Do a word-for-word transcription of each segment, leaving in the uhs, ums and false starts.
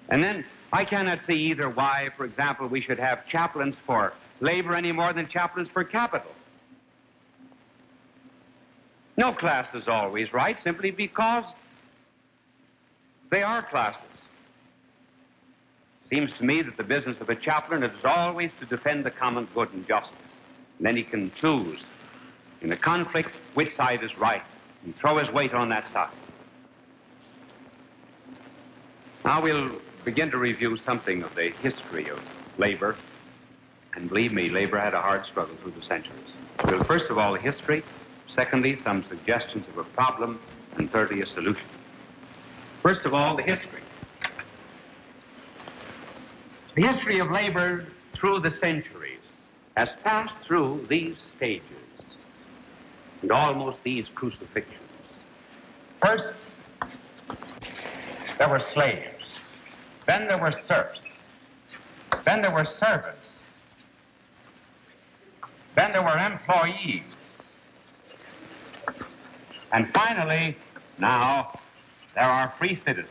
And then I cannot see either why, for example, we should have chaplains for labor any more than chaplains for capital. No class is always right simply because they are classes. Seems to me that the business of a chaplain is always to defend the common good and justice. And then he can choose in a conflict which side is right and throw his weight on that side. Now we'll begin to review something of the history of labor. And believe me, labor had a hard struggle through the centuries. Well, first of all, the history. Secondly, some suggestions of a problem. And thirdly, a solution. First of all, the history. The history of labor through the centuries has passed through these stages and almost these crucifixions. First, there were slaves. Then there were serfs. Then there were servants. Then there were employees. And finally, now, there are free citizens.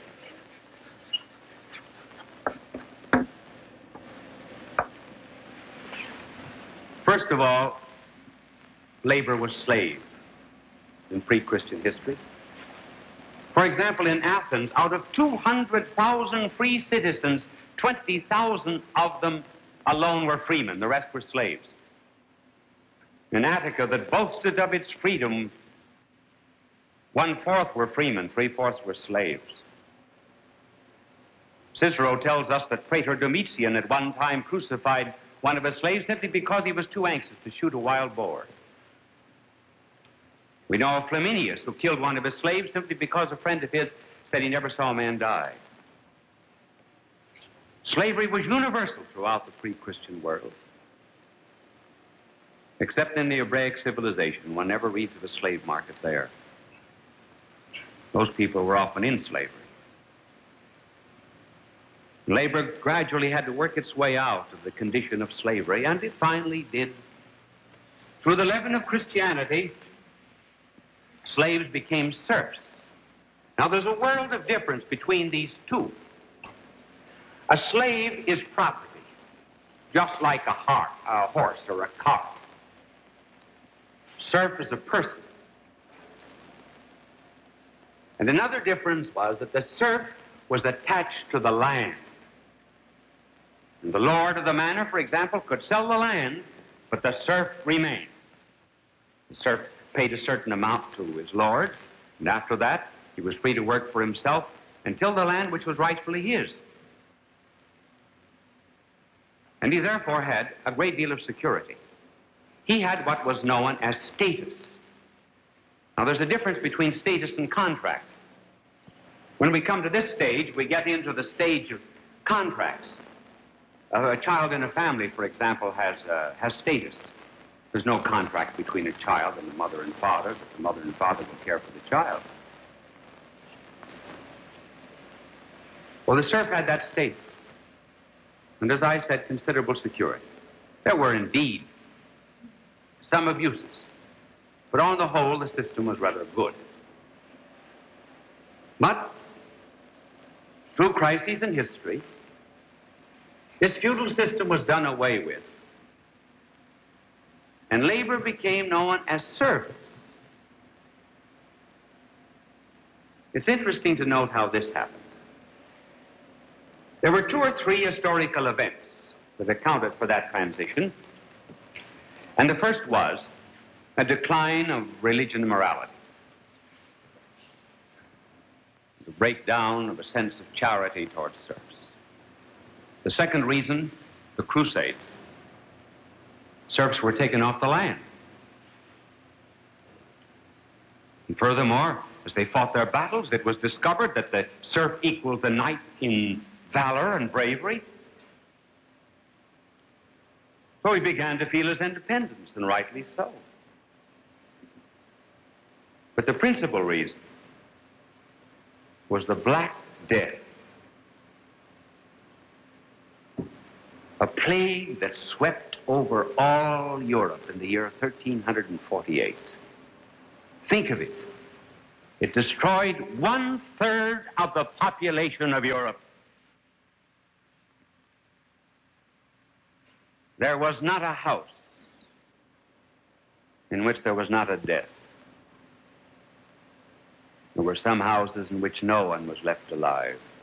First of all, labor was slave in pre-Christian history. For example, in Athens, out of two hundred thousand free citizens, twenty thousand of them alone were freemen. The rest were slaves. In Attica, that boasted of its freedom, one-fourth were freemen, three-fourths were slaves. Cicero tells us that Praetor Domitian at one time crucified one of his slaves simply because he was too anxious to shoot a wild boar. We know of Flaminius, who killed one of his slaves simply because a friend of his said he never saw a man die. Slavery was universal throughout the pre-Christian world. Except in the Hebraic civilization, one never reads of a slave market there. Those people were often in slavery. Labor gradually had to work its way out of the condition of slavery, and it finally did. Through the leaven of Christianity, slaves became serfs. Now, there's a world of difference between these two. A slave is property, just like a, heart, a horse or a car. Serf is a person. And another difference was that the serf was attached to the land. And the lord of the manor, for example, could sell the land, but the serf remained. The serf paid a certain amount to his lord, and after that, he was free to work for himself until the land which was rightfully his. And he therefore had a great deal of security. He had what was known as status. Now, there's a difference between status and contract. When we come to this stage, we get into the stage of contracts. Uh, a child in a family, for example, has, uh, has status. There's no contract between a child and the mother and father, but the mother and father will care for the child. Well, the serf had that status. And as I said, considerable security. There were indeed some abuses, but on the whole, the system was rather good. But through crises in history, this feudal system was done away with, and labor became known as service. It's interesting to note how this happened. There were two or three historical events that accounted for that transition, and the first was a decline of religion and morality, the breakdown of a sense of charity towards serfs. The second reason, the Crusades. Serfs were taken off the land. And furthermore, as they fought their battles, it was discovered that the serf equaled the knight in valor and bravery. So he began to feel his independence, and rightly so. But the principal reason was the Black Death, a plague that swept over all Europe in the year thirteen forty-eight. Think of it. It destroyed one-third of the population of Europe. There was not a house in which there was not a death. There were some houses in which no one was left alive.